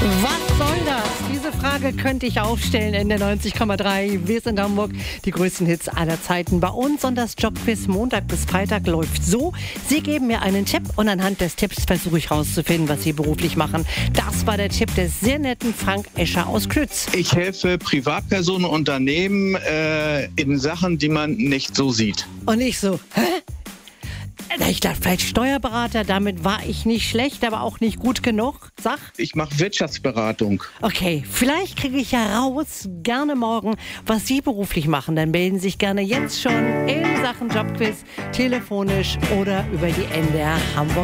Was soll das? Diese Frage könnte ich auch stellen in der 90,3. Wir sind Hamburg, die größten Hits aller Zeiten bei uns. Und das Jobquiz Montag bis Freitag läuft so. Sie geben mir einen Tipp und anhand des Tipps versuche ich herauszufinden, was Sie beruflich machen. Das war der Tipp des sehr netten Frank Escher aus Klütz. Ich helfe Privatpersonen, Unternehmen in Sachen, die man nicht so sieht. Und ich so, hä? Ich dachte, vielleicht Steuerberater, damit war ich nicht schlecht, aber auch nicht gut genug. Sag. Ich mache Wirtschaftsberatung. Okay, vielleicht kriege ich ja raus, gerne morgen, was Sie beruflich machen. Dann melden Sie sich gerne jetzt schon in Sachen Jobquiz, telefonisch oder über die NDR Hamburg.